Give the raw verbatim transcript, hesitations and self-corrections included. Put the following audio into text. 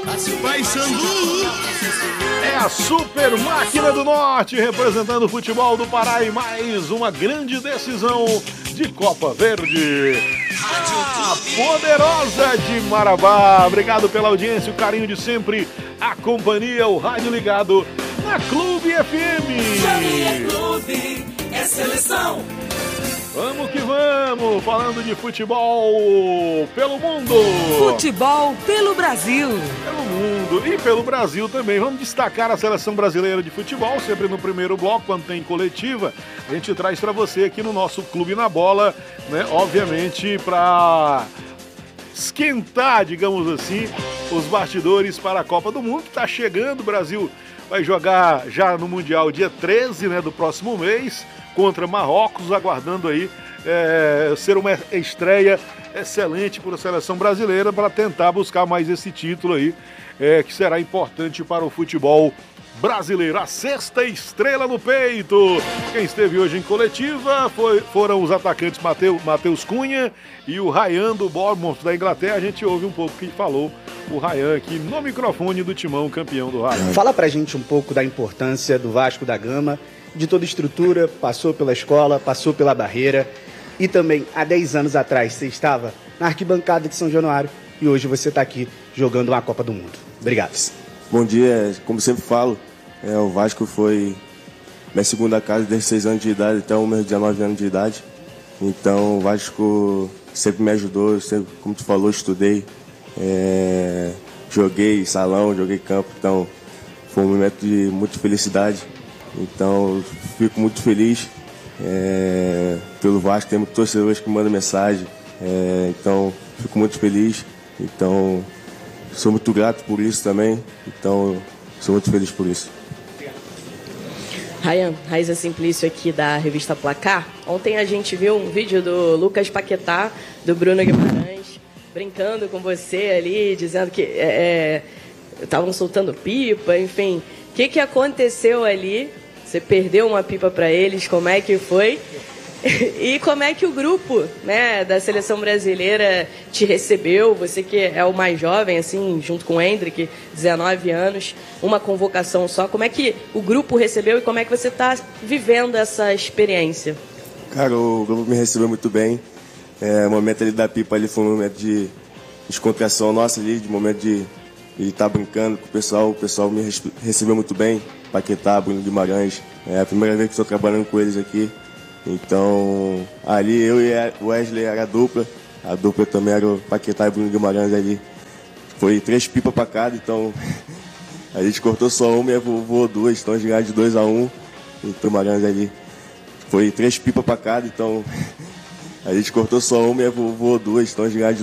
É a Super Máquina do Norte representando o futebol do Pará e mais uma grande decisão de Copa Verde. A poderosa de Marabá. Obrigado pela audiência, o carinho de sempre, a companhia, o rádio ligado na Clube F M. Chame é clube, é seleção. Vamos que vamos, falando de futebol pelo mundo. Futebol pelo Brasil. Pelo mundo e pelo Brasil também. Vamos destacar a seleção brasileira de futebol, sempre no primeiro bloco, quando tem coletiva. A gente traz para você aqui no nosso Clube na Bola, né? Obviamente para esquentar, digamos assim, os bastidores para a Copa do Mundo, que está chegando. O Brasil vai jogar já no Mundial dia treze, né, do próximo mês, contra Marrocos, aguardando aí é, ser uma estreia excelente para a seleção brasileira para tentar buscar mais esse título aí, é, que será importante para o futebol brasileiro. A sexta estrela no peito. Quem esteve hoje em coletiva foi, foram os atacantes Mateus, Mateus Cunha e o Ryan do Bournemouth da Inglaterra. A gente ouve um pouco o que falou o Ryan aqui no microfone do Timão, campeão do Ryan. Fala pra gente um pouco da importância do Vasco da Gama, de toda a estrutura, passou pela escola, passou pela barreira e também há dez anos atrás você estava na arquibancada de São Januário e hoje você está aqui jogando uma Copa do Mundo. Obrigado. Bom dia, como sempre falo, é, o Vasco foi minha segunda casa desde seis anos de idade até os meus dezenove anos de idade. Então o Vasco sempre me ajudou, sempre, como tu falou, estudei, é, joguei salão, joguei campo, então foi um momento de muita felicidade. Então fico muito feliz é, pelo Vasco, tem muitos torcedores que mandam mensagem, é, então fico muito feliz, então sou muito grato por isso também, então sou muito feliz por isso. Ryan, Raiza Simplício aqui da revista Placar. Ontem a gente viu um vídeo do Lucas Paquetá, do Bruno Guimarães, brincando com você ali, dizendo que estavam é, soltando pipa, enfim. O que, que aconteceu ali? Você perdeu uma pipa para eles, como é que foi? E como é que o grupo, né, da seleção brasileira te recebeu? Você que é o mais jovem, assim, junto com o Hendrick, dezenove anos, uma convocação só. Como é que o grupo recebeu e como é que você está vivendo essa experiência? Cara, o grupo me recebeu muito bem. É, o momento ali da pipa ali foi um momento de descontração nossa ali, de momento de estar tá brincando com o pessoal. O pessoal me recebeu muito bem. Paquetá, Bruno Guimarães. É a primeira vez que estou trabalhando com eles aqui. Então, ali eu e o Wesley era a dupla. A dupla também era o Paquetá e Bruno Guimarães ali. Foi três pipas para cada, então a gente cortou só uma e voou duas. Então, de ganhar de dois a um. E o Guimarães ali. Foi três pipas para cada, então a gente cortou só uma e voou duas. Então, de ganhar de